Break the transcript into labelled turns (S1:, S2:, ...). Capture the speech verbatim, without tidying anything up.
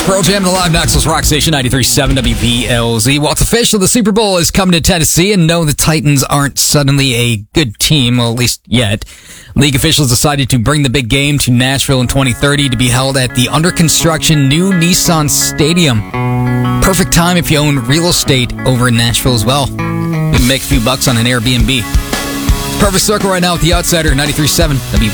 S1: Pearl Jam, the live Knoxville's Rock Station, ninety-three point seven W B L Z. Well, it's official. The Super Bowl is coming to Tennessee, and no, the Titans aren't suddenly a good team, well, at least yet. League officials decided to bring the big game to Nashville in twenty thirty to be held at the under-construction new Nissan Stadium. Perfect time if you own real estate over in Nashville as well. You can make a few bucks on an Airbnb. Perfect circle right now with The Outsider, ninety-three point seven W B L Z.